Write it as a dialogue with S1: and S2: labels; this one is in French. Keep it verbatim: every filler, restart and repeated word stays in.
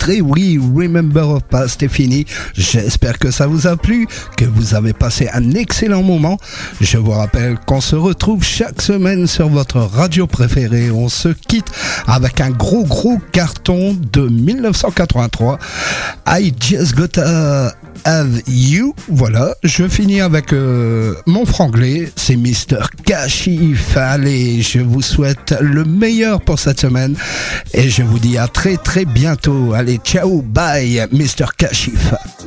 S1: titre, et oui, Remember of Past est fini. J'espère que ça vous a plu, que vous avez passé un excellent moment. Je vous rappelle qu'on se retrouve chaque semaine sur votre radio préférée. On se quitte avec un gros gros carton de dix-neuf cent quatre-vingt-trois, I Just Gotta Have You. Voilà, je finis avec euh, mon franglais, c'est mister Kashif. Allez, je vous souhaite le meilleur pour cette semaine et je vous dis à très très bientôt. Allez, ciao, bye, mister Kashif.